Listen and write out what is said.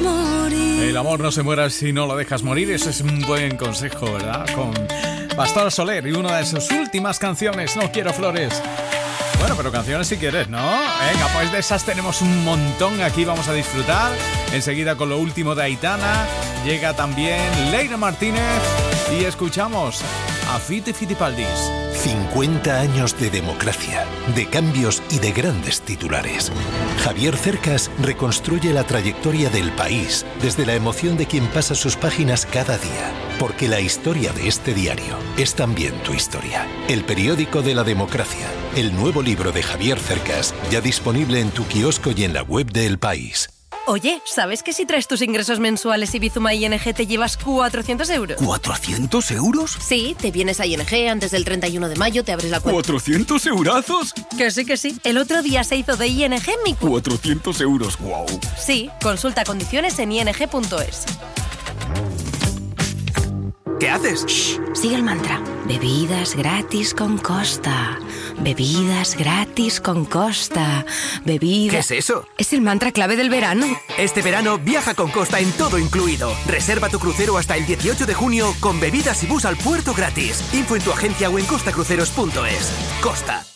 morir. El amor no se muera si no lo dejas morir. Ese es un buen consejo, ¿verdad? Con Pastor Soler y una de sus últimas canciones, No quiero flores. Bueno, pero canciones si quieres, ¿no? Venga, pues de esas tenemos un montón. Aquí vamos a disfrutar. Enseguida con lo último de Aitana. Llega también Leire Martínez. Y escuchamos a Fiti Fitipaldis. 50 años de democracia, de cambios y de grandes titulares. Javier Cercas reconstruye la trayectoria del país desde la emoción de quien pasa sus páginas cada día. Porque la historia de este diario es también tu historia. El periódico de la democracia. El nuevo libro de Javier Cercas, ya disponible en tu kiosco y en la web de El País. Oye, ¿sabes que si traes tus ingresos mensuales y Bizuma ING te llevas 400 euros? ¿400 euros? Sí, te vienes a ING antes del 31 de mayo, te abres la cuenta. ¿400 eurazos? Que sí. El otro día se hizo de ING mi cuenta. 400 euros, wow. Sí, consulta condiciones en ing.es. ¿Qué haces? Shh, sigue el mantra. Bebidas gratis con Costa. Bebidas gratis con Costa. ¿Qué es eso? Es el mantra clave del verano. Este verano viaja con Costa en todo incluido. Reserva tu crucero hasta el 18 de junio con bebidas y bus al puerto gratis. Info en tu agencia o en costacruceros.es. Costa.